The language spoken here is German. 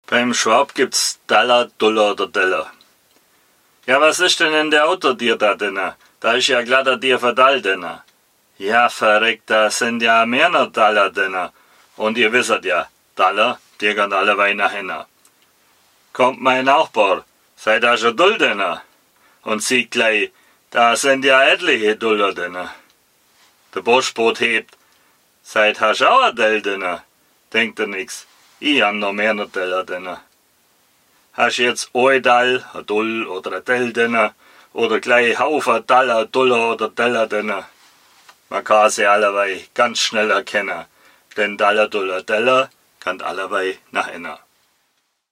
Beim Schwab gibt's Daller, Duller oder Deller. Ja, was ist denn in der Auto dir da drinnen? Da ist ja glatter dir verdall drinnen. Ja, verreckt, da sind ja mehr noch Daller drinnen. Und ihr wisset ja, Daller, die gehen alle Weih nach hinten. Kommt mein Nachbar, seid da schon Dull drinnen? Und sieht gleich, da sind ja etliche Duller drinnen. Der Boschboot hebt, seid hast auch ein Dell drinnen? Denkt er nix. Ich hab noch mehr noch Teller drinnen. Hast jetzt ein Dall, ein Dull oder ein Dell drinnen? Oder gleich Haufen Daller, Duller oder Teller drinnen? Man kann sie allerweil ganz schnell erkennen. Denn Daller, Duller, Teller kann allerweil nach innen.